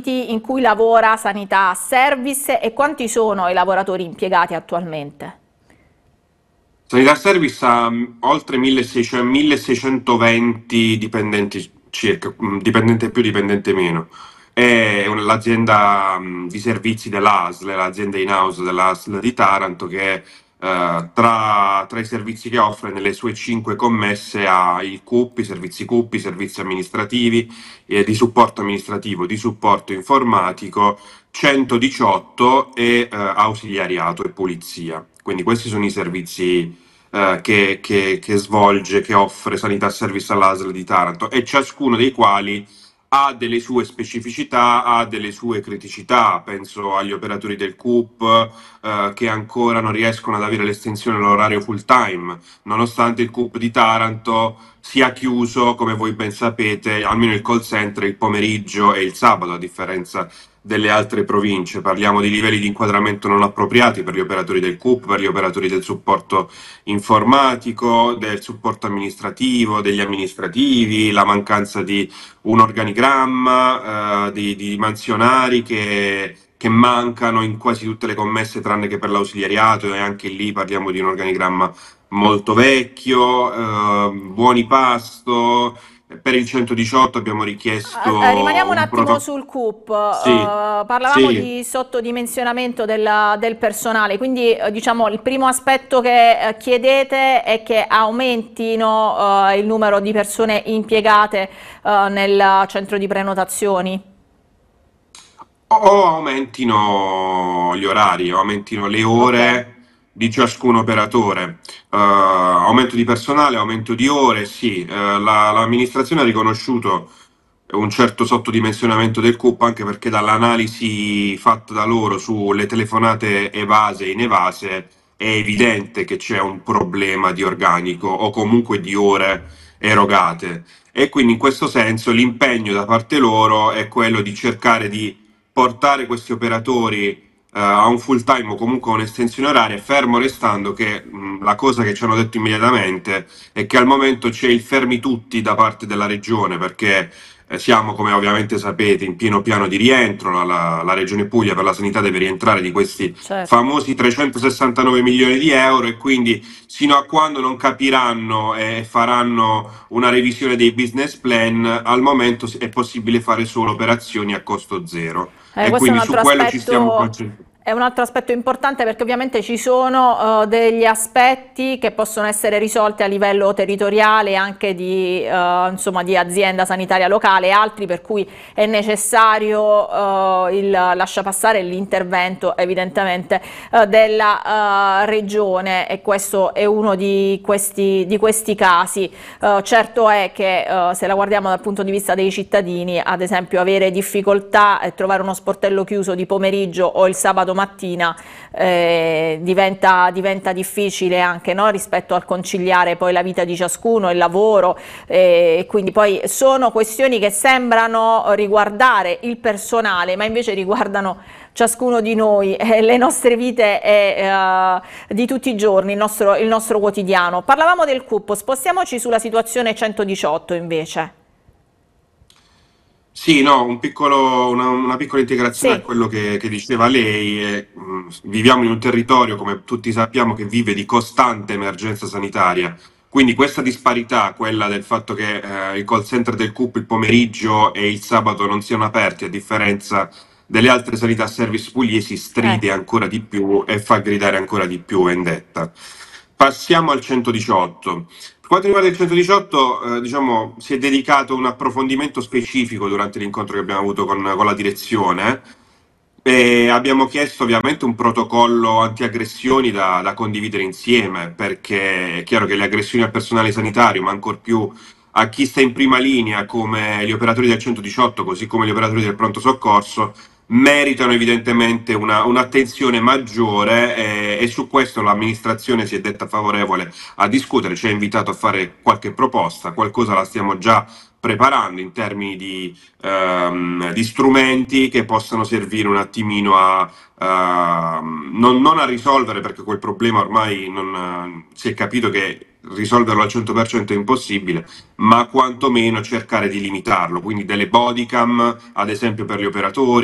ambiti in cui lavora Sanità Service e quanti sono i lavoratori impiegati attualmente? Sanità Service ha oltre 1620 dipendenti circa, dipendente più, dipendente meno. È l'azienda di servizi dell'ASL, l'azienda in-house dell'ASL di Taranto che tra i servizi che offre nelle sue 5 commesse ha il CUP, i servizi amministrativi, di supporto amministrativo, di supporto informatico, 118 e ausiliariato e pulizia. Quindi questi sono i servizi che svolge, che offre Sanità Service all'ASL di Taranto, e ciascuno dei quali ha delle sue specificità, ha delle sue criticità. Penso agli operatori del CUP che ancora non riescono ad avere l'estensione dell'orario full time, nonostante il CUP di Taranto sia chiuso, come voi ben sapete, almeno il call center il pomeriggio e il sabato, a differenza delle altre province. Parliamo di livelli di inquadramento non appropriati per gli operatori del CUP, per gli operatori del supporto informatico, del supporto amministrativo, degli amministrativi, la mancanza di un organigramma, di mansionari che mancano in quasi tutte le commesse tranne che per l'ausiliariato, e anche lì parliamo di un organigramma molto vecchio, buoni pasto. Per il 118 abbiamo richiesto Rimaniamo un un attimo protocollo. sul CUP. Sì, Parlavamo sì. di sottodimensionamento del personale, quindi diciamo il primo aspetto che chiedete è che aumentino il numero di persone impiegate nel centro di prenotazioni. O aumentino gli orari, o aumentino le Ok. ore di ciascun operatore. Aumento di personale, aumento di ore, sì. L'amministrazione ha riconosciuto un certo sottodimensionamento del CUP, anche perché dall'analisi fatta da loro sulle telefonate evase e inevase è evidente che c'è un problema di organico o comunque di ore erogate. E quindi in questo senso l'impegno da parte loro è quello di cercare di portare questi operatori a un full time o comunque a un'estensione oraria, fermo restando che la cosa che ci hanno detto immediatamente è che al momento c'è il fermi tutti da parte della regione, perché siamo, come ovviamente sapete, in pieno piano di rientro. La regione Puglia per la sanità deve rientrare di questi Certo. famosi 369 milioni di euro, e quindi sino a quando non capiranno e faranno una revisione dei business plan, al momento è possibile fare solo operazioni a costo zero, e Questo quindi su quello ci stiamo concentrando. è un altro aspetto importante, perché ovviamente ci sono degli aspetti che possono essere risolti a livello territoriale, anche insomma, di azienda sanitaria locale, e altri per cui è necessario il lasciapassare l'intervento evidentemente della regione, e questo è uno di questi casi. Certo è che se la guardiamo dal punto di vista dei cittadini, ad esempio avere difficoltà a trovare uno sportello chiuso di pomeriggio o il sabato mattina diventa difficile anche, no? Rispetto al conciliare poi la vita di ciascuno, il lavoro, e quindi poi sono questioni che sembrano riguardare il personale, ma invece riguardano ciascuno di noi, le nostre vite di tutti i giorni, il nostro quotidiano. Parlavamo del CUP, spostiamoci sulla situazione 118 invece. Sì, no, una piccola integrazione a Sì. quello che diceva lei. Viviamo in un territorio, come tutti sappiamo, che vive di costante emergenza sanitaria. Quindi questa disparità, quella del fatto che i call center del CUP il pomeriggio e il sabato non siano aperti, a differenza delle altre sanità service pugliesi, stride Ecco. ancora di più e fa gridare ancora di più vendetta. Passiamo al 118. Per quanto riguarda il 118, diciamo, si è dedicato un approfondimento specifico durante l'incontro che abbiamo avuto con la direzione, e abbiamo chiesto ovviamente un protocollo antiaggressioni da condividere insieme, perché è chiaro che le aggressioni al personale sanitario, ma ancor più a chi sta in prima linea come gli operatori del 118, così come gli operatori del pronto soccorso, meritano evidentemente un'attenzione maggiore, e su questo l'amministrazione si è detta favorevole a discutere, ci ha invitato a fare qualche proposta, qualcosa la stiamo già preparando in termini di strumenti che possano servire un attimino non a risolvere, perché quel problema ormai si è capito che risolverlo al 100% è impossibile, ma quantomeno cercare di limitarlo, quindi delle bodycam ad esempio per gli operatori,